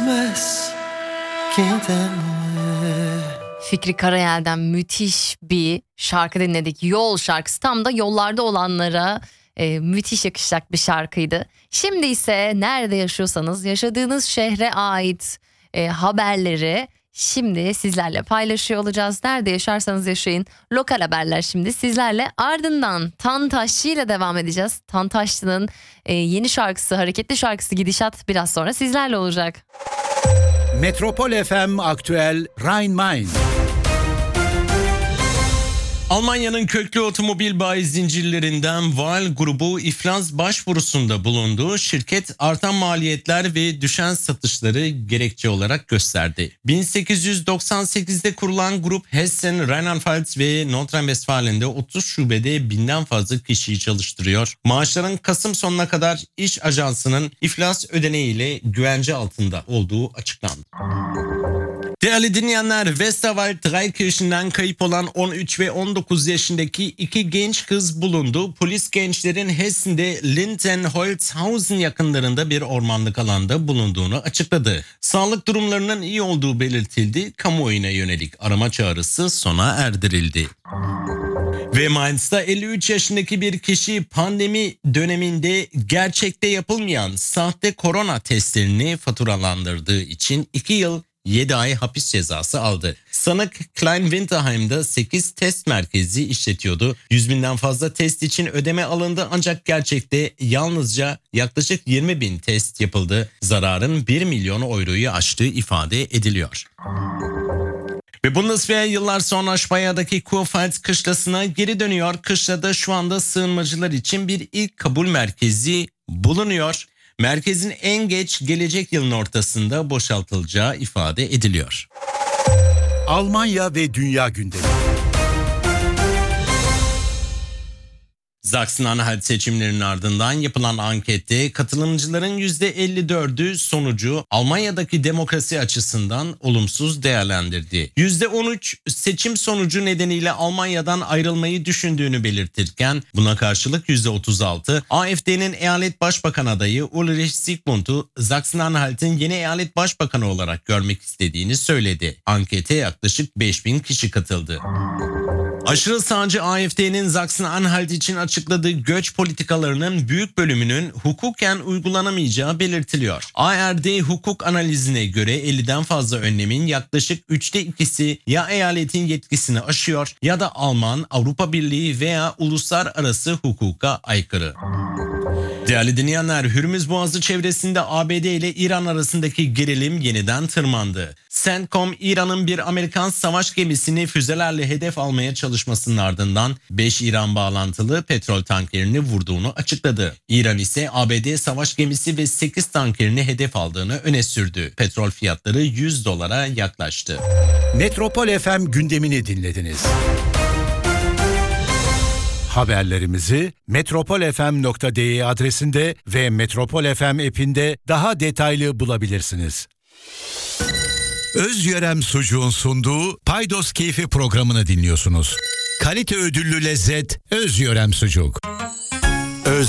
gitmez gidemez. Fikri Karayel'den müthiş bir şarkı dinledik. Yol şarkısı, tam da yollarda olanlara müthiş yakışacak bir şarkıydı. Şimdi ise nerede yaşıyorsanız yaşadığınız şehre ait haberleri şimdi sizlerle paylaşıyor olacağız. Nerede yaşarsanız yaşayın. Lokal haberler şimdi sizlerle. Ardından Tantaşçı ile devam edeceğiz. Tantaşçı'nın yeni şarkısı, hareketli şarkısı Gidişat biraz sonra sizlerle olacak. Metropol FM Aktüel Rhein-Main. Almanya'nın köklü otomobil bayi zincirlerinden Weil grubu iflas başvurusunda bulundu. Şirket artan maliyetler ve düşen satışları gerekçe olarak gösterdi. 1898'de kurulan grup Hessen, Rheinland-Pfalz ve Nordrhein-Westfalen'de 30 şubede 1000'den fazla kişiyi çalıştırıyor. Maaşların Kasım sonuna kadar iş ajansının iflas ödeneğiyle güvence altında olduğu açıklandı. Değerli dinleyenler, Westerwald Dreikirchen'den kayıp olan 13 ve 19 yaşındaki iki genç kız bulundu. Polis gençlerin Hessen'de Lindenholzhausen yakınlarında bir ormanlık alanda bulunduğunu açıkladı. Sağlık durumlarının iyi olduğu belirtildi. Kamuoyuna yönelik arama çağrısı sona erdirildi. Ve Mainz'da 53 yaşındaki bir kişi pandemi döneminde gerçekte yapılmayan sahte korona testlerini faturalandırdığı için 2 yıl 7 ay hapis cezası aldı. Sanık Klein Winterheim'da 8 test merkezi işletiyordu. 100.000'den fazla test için ödeme alındı ancak gerçekte yalnızca yaklaşık 20.000 test yapıldı. Zararın 1 milyon euroyu aştığı ifade ediliyor. Ve Bundeswehr yıllar sonra Speye'deki Kurpfalz kışlasına geri dönüyor. Kışlada şu anda sığınmacılar için bir ilk kabul merkezi bulunuyor. Merkezin en geç gelecek yılın ortasında boşaltılacağı ifade ediliyor. Almanya ve dünya gündemi. Sachsen-Anhalt seçimlerinin ardından yapılan ankette katılımcıların %54'ü sonucu Almanya'daki demokrasi açısından olumsuz değerlendirdi. %13 seçim sonucu nedeniyle Almanya'dan ayrılmayı düşündüğünü belirtirken buna karşılık %36 AfD'nin eyalet başbakan adayı Ulrich Zygmunt'u Sachsen-Anhalt'ın yeni eyalet başbakanı olarak görmek istediğini söyledi. Ankete yaklaşık 5000 kişi katıldı. Aşırı sağcı AfD'nin Sachsen-Anhalt için açıkladığı göç politikalarının büyük bölümünün hukuken uygulanamayacağı belirtiliyor. ARD hukuk analizine göre 50'den fazla önlemin yaklaşık 3'te 2'si ya eyaletin yetkisini aşıyor ya da Alman, Avrupa Birliği veya uluslararası hukuka aykırı. Değerli dinleyenler, Hürmüz Boğazı çevresinde ABD ile İran arasındaki gerilim yeniden tırmandı. CENTCOM, İran'ın bir Amerikan savaş gemisini füzelerle hedef almaya çalışmasının ardından 5 İran bağlantılı petrol tankerini vurduğunu açıkladı. İran ise ABD savaş gemisi ve 8 tankerini hedef aldığını öne sürdü. Petrol fiyatları $100'a yaklaştı. Metropol FM gündemini dinlediniz. Haberlerimizi metropolfm.de adresinde ve Metropol FM app'inde daha detaylı bulabilirsiniz. Özyörem Sucuğun sunduğu Paydos Keyfi programını dinliyorsunuz. Kalite ödüllü lezzet Özyörem Sucuk.